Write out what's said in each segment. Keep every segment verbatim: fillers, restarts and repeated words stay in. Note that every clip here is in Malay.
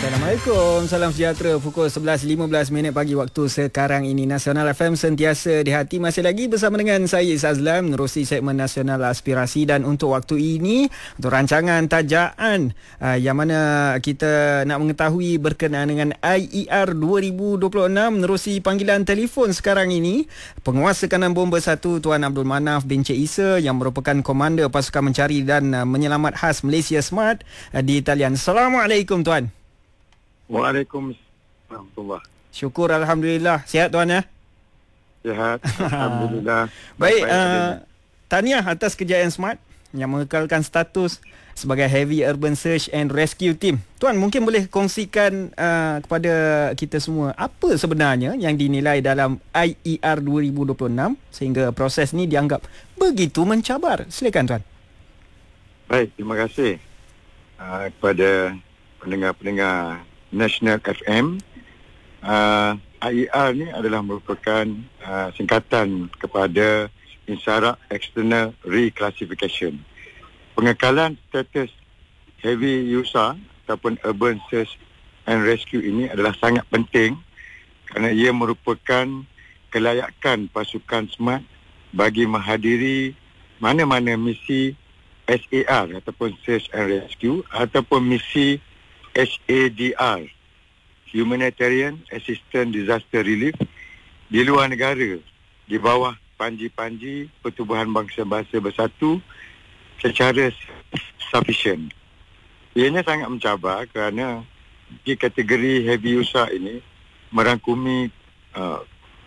Assalamualaikum, salam sejahtera. Pukul sebelas lima belas minit pagi waktu sekarang ini. Nasional F M sentiasa di hati. Masih lagi bersama dengan saya Azlan menerusi segmen Nasional Aspirasi, dan untuk waktu ini untuk rancangan tajaan uh, yang mana kita nak mengetahui berkenaan dengan I E R dua ribu dua puluh enam. Menerusi panggilan telefon sekarang ini Penguasa Kanan Bomba satu Tuan Abdul Manaf bin Cik Isa yang merupakan Komander Pasukan Mencari dan uh, Menyelamat Khas Malaysia SMART uh, di talian. Assalamualaikum Tuan. Waalaikumsalam. Syukur, Alhamdulillah. Sihat Tuan ya? Sihat, Alhamdulillah. Baik, uh, tahniah atas kejayaan SMART yang mengekalkan status sebagai Heavy Urban Search and Rescue Team. Tuan, mungkin boleh kongsikan uh, kepada kita semua apa sebenarnya yang dinilai dalam I E R dua ribu dua puluh enam sehingga proses ni dianggap begitu mencabar. Silakan Tuan. Baik, terima kasih uh, kepada pendengar-pendengar National F M. uh, I E R ni adalah merupakan uh, singkatan kepada Insyarah External Reclassification. Pengekalan status Heavy User ataupun Urban Search and Rescue ini adalah sangat penting kerana ia merupakan kelayakan pasukan SMART bagi menghadiri mana-mana misi S A R ataupun Search and Rescue ataupun misi H A D R, Humanitarian Assistance Disaster Relief, di luar negara di bawah panji-panji Pertubuhan Bangsa-Bangsa Bersatu secara sufficient. Ianya sangat mencabar kerana di kategori heavy user ini merangkumi uh,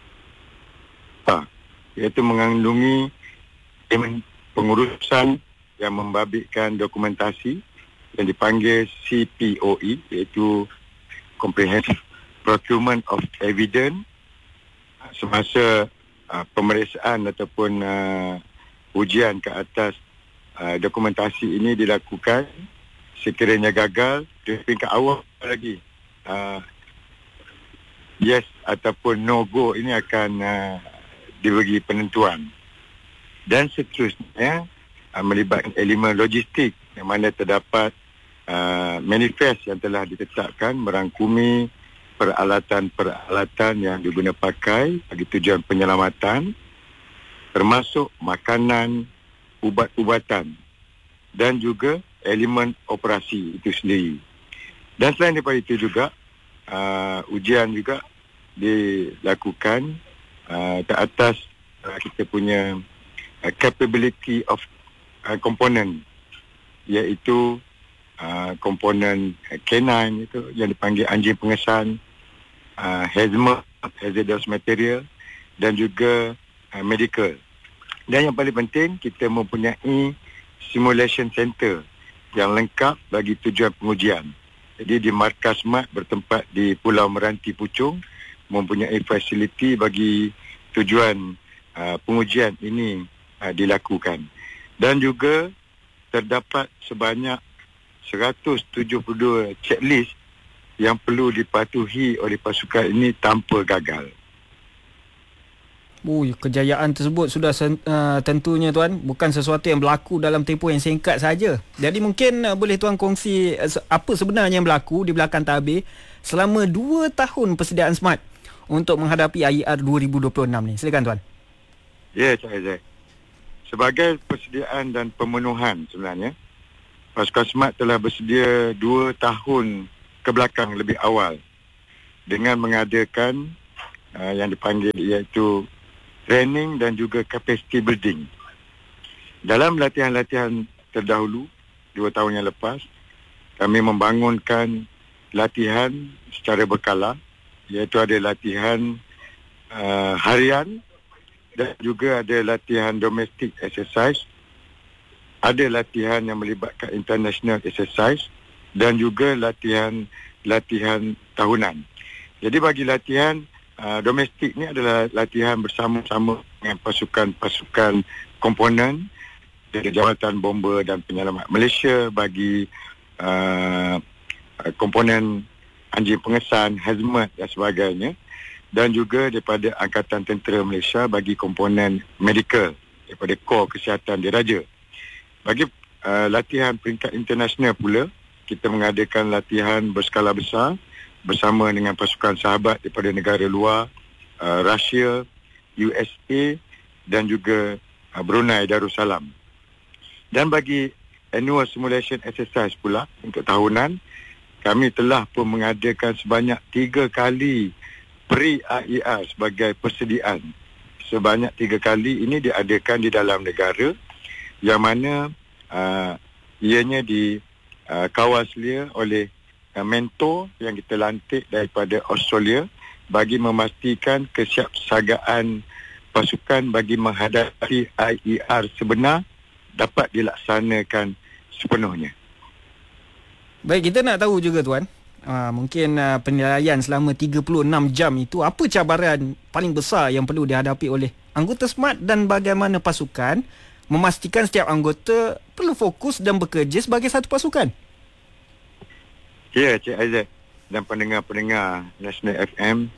iaitu mengandungi pengurusan yang membabitkan dokumentasi yang dipanggil C P O E, iaitu Comprehensive Procurement of Evidence. Semasa uh, pemeriksaan ataupun uh, ujian ke atas uh, dokumentasi ini dilakukan, sekiranya gagal, di peringkat awal lagi uh, yes ataupun no go ini akan uh, diberi penentuan. Dan seterusnya uh, melibatkan elemen logistik yang mana terdapat Uh, manifest yang telah ditetapkan merangkumi peralatan-peralatan yang diguna pakai bagi tujuan penyelamatan, termasuk makanan, ubat-ubatan dan juga elemen operasi itu sendiri. Dan selain daripada itu juga uh, ujian juga dilakukan uh, ke atas uh, kita punya uh, capability of uh, component, iaitu Uh, komponen uh, K nine itu yang dipanggil anjing pengesan, uh, hazmat, hazardous material dan juga uh, medical. Dan yang paling penting, kita mempunyai simulation center yang lengkap bagi tujuan pengujian. Jadi di markas SMART bertempat di Pulau Meranti Puchong mempunyai fasiliti bagi tujuan uh, pengujian ini uh, dilakukan. Dan juga terdapat sebanyak seratus tujuh puluh dua checklist yang perlu dipatuhi oleh pasukan ini tanpa gagal. Ui, kejayaan tersebut sudah uh, tentunya Tuan bukan sesuatu yang berlaku dalam tempoh yang singkat saja. Jadi mungkin uh, boleh Tuan kongsi uh, apa sebenarnya yang berlaku di belakang tabir selama dua tahun persediaan SMART untuk menghadapi I E R dua ribu dua puluh enam ni. Silakan Tuan. Ya, Cik Aizat. Sebagai persediaan dan pemenuhan sebenarnya, pasukan SMART telah bersedia dua tahun ke belakang lebih awal dengan mengadakan uh, yang dipanggil iaitu training dan juga capacity building. Dalam latihan-latihan terdahulu, dua tahun yang lepas, kami membangunkan latihan secara berkala, iaitu ada latihan uh, harian dan juga ada latihan domestic exercise, ada latihan yang melibatkan international exercise dan juga latihan-latihan tahunan. Jadi bagi latihan uh, domestik ni adalah latihan bersama-sama dengan pasukan-pasukan komponen dari Jawatan Bomba dan Penyelamat Malaysia bagi uh, komponen anjing pengesan, hazmat dan sebagainya, dan juga daripada Angkatan Tentera Malaysia bagi komponen medical daripada Kor Kesihatan Diraja. Bagi uh, latihan peringkat internasional pula, kita mengadakan latihan berskala besar bersama dengan pasukan sahabat daripada negara luar, uh, Rusia, U S A dan juga uh, Brunei Darussalam. Dan bagi annual simulation exercise pula untuk tahunan, kami telah pun mengadakan sebanyak tiga kali pre-I E R sebagai persediaan. Sebanyak tiga kali ini diadakan di dalam negara yang mana uh, ianya dikawal uh, selia oleh uh, mentor yang kita lantik daripada Australia bagi memastikan kesiapsiagaan pasukan bagi menghadapi I E R sebenar dapat dilaksanakan sepenuhnya. Baik, kita nak tahu juga tuan, uh, mungkin uh, penilaian selama tiga puluh enam jam itu, apa cabaran paling besar yang perlu dihadapi oleh anggota SMART dan bagaimana pasukan memastikan setiap anggota perlu fokus dan bekerja sebagai satu pasukan? Ya, Cik Aizat dan pendengar-pendengar National F M,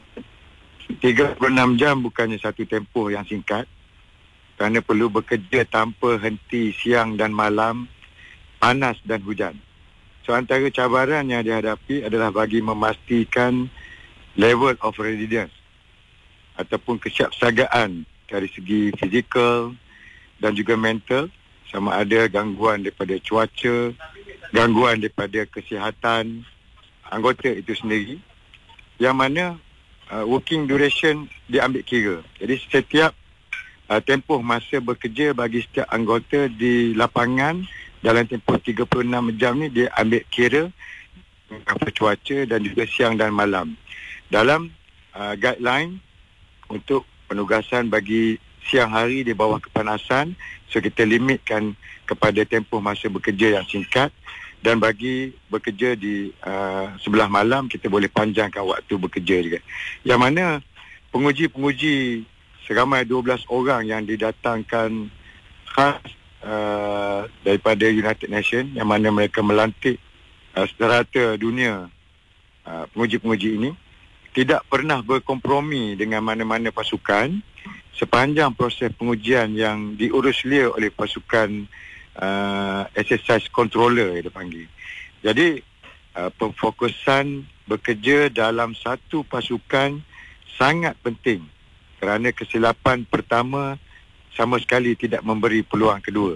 tiga puluh enam jam bukannya satu tempoh yang singkat kerana perlu bekerja tanpa henti siang dan malam, panas dan hujan. So, antara cabaran yang dihadapi adalah bagi memastikan level of readiness ataupun kesiapsiagaan dari segi fizikal dan juga mental, sama ada gangguan daripada cuaca, gangguan daripada kesihatan anggota itu sendiri, yang mana uh, working duration diambil kira. Jadi setiap uh, tempoh masa bekerja bagi setiap anggota di lapangan dalam tempoh tiga puluh enam jam ni dia ambil kira apa cuaca dan juga siang dan malam. Dalam uh, guideline untuk penugasan bagi siang hari di bawah kepanasan, so kita limitkan kepada tempoh masa bekerja yang singkat, dan bagi bekerja di uh, sebelah malam kita boleh panjangkan waktu bekerja juga. Yang mana penguji-penguji seramai dua belas orang yang didatangkan khas Uh, daripada United Nations, yang mana mereka melantik uh, serata dunia uh, penguji-penguji ini, tidak pernah berkompromi dengan mana-mana pasukan sepanjang proses pengujian yang diurus lia oleh pasukan uh, exercise controller yang dipanggil. Jadi uh, pemfokusan bekerja dalam satu pasukan sangat penting kerana kesilapan pertama sama sekali tidak memberi peluang kedua.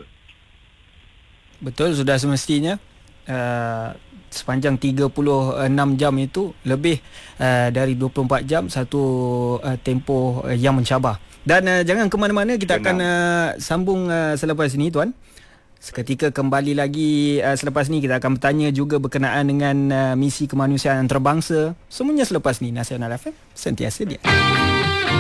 Betul, sudah semestinya uh, sepanjang tiga puluh enam jam itu lebih uh, dari dua puluh empat jam, satu uh, tempoh uh, yang mencabar. Dan uh, jangan ke mana-mana, kita Benar. akan uh, sambung uh, selepas ini tuan. Seketika kembali lagi uh, selepas ini kita akan bertanya juga berkenaan dengan uh, misi kemanusiaan antarabangsa. Semuanya selepas ini. Nasional F M sentiasa dia.